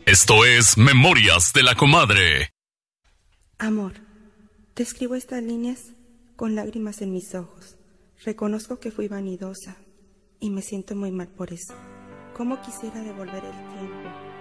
Esto es Memorias de la Comadre. Amor, te escribo estas líneas con lágrimas en mis ojos. Reconozco que fui vanidosa y me siento muy mal por eso. ¿Cómo quisiera devolver el tiempo